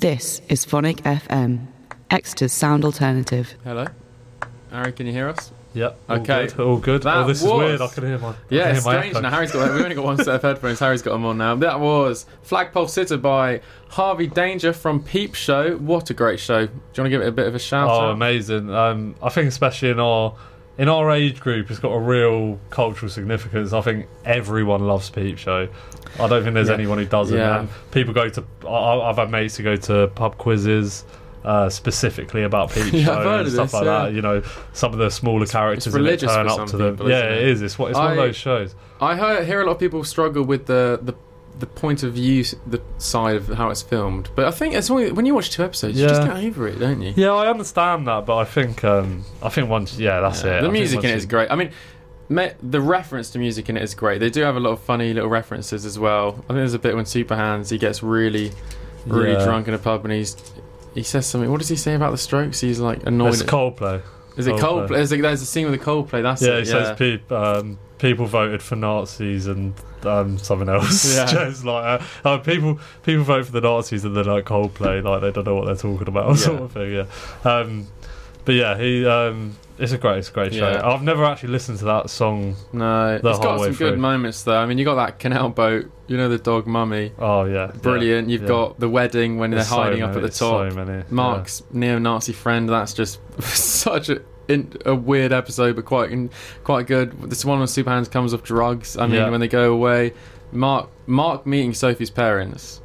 This is Phonic FM, Exeter's sound alternative. Hello? Harry, can you hear us? Yep. Okay. All good. That This is weird. I can hear my. Yeah, it's my strange. echo. Now Harry's got. We've only got one set of headphones. Harry's got them on now. That was Flagpole Sitter by Harvey Danger from Peep Show. What a great show! Do you want to give it a bit of a shout out? Oh, amazing. I think especially in our age group, it's got a real cultural significance. I think everyone loves Peep Show. I don't think there's anyone who doesn't. Yeah. And people go to. I've had mates who go to pub quizzes. Specifically about Peep Yeah, Show I've heard and of stuff this, like yeah. that. You know, some of the smaller characters in it religious turn for up some to them. people, Yeah, isn't it it? is. It's one of those shows. I hear a lot of people struggle with the point of view, the side of how it's filmed. But I think it's only, when you watch 2 episodes, you just get over it, don't you? Yeah, I understand that, but I think once, that's it. The music in it is great. I mean, the reference to music in it is great. They do have a lot of funny little references as well. I think there's a bit when Superhands, he gets really drunk in a pub and he says something. What does he say about the Strokes? He's like annoyed. It's Coldplay. Is it Coldplay? There's a scene with the Coldplay. That's yeah, it. he says people voted for Nazis and something else. Yeah. Just like people vote for the Nazis and they're like Coldplay, like they don't know what they're talking about, sort of thing. Yeah. But yeah, it's a great show. Yeah. I've never actually listened to that song. No, it's got some good moments though. I mean, you got that canal boat. You know, the dog Mummy. Oh yeah, brilliant. You've got the wedding when they're hiding up at the top. So many. Mark's neo-Nazi friend. That's just such a weird episode, but quite good. This one when Superhands comes off drugs. I mean, when they go away, Mark meeting Sophie's parents.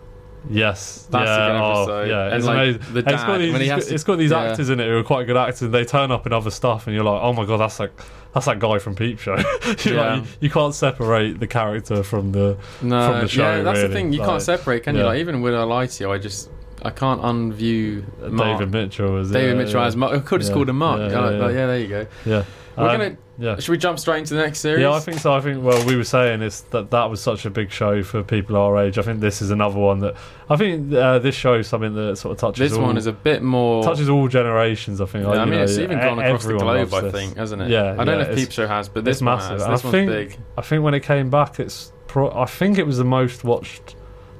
Yes, that's a good episode. Yeah, and it's like amazing. The dad, it's got these actors in it who are quite good actors. They turn up in other stuff, and you're like, oh my god, that's that guy from Peep Show. You can't separate the character from the show. Yeah, that's really. the thing. You can't separate, can you? Like even with I Lie to You, I can't unview Mark. David Mitchell as Mark. I could have called him Mark. Yeah, there you go. Yeah. Should we jump straight into the next series? Yeah, I think so. I think, well, we were saying that was such a big show for people our age. I think this is another one that I think this show is something that sort of touches. This one is a bit more touches all generations. I think. Yeah, it's even gone across the globe. I think, hasn't it? Yeah, I don't know if Peep Show has, but this one massive. has. This one's big. I think when it came back, I think it was the most watched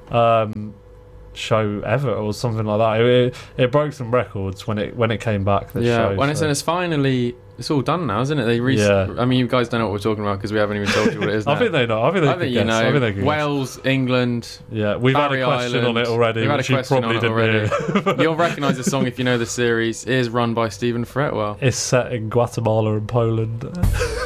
show ever or something like that. It broke some records when it came back. It's all done now, isn't it? I mean, you guys don't know what we're talking about because we haven't even told you what it is now. I think they know. I think you know. I think Wales, England. Yeah, we've Barry had a question Island. on it already. We've had a question on it already. Hear. You'll recognise the song if you know the series. It is run by Stephen Fretwell. It's set in Guatemala and Poland.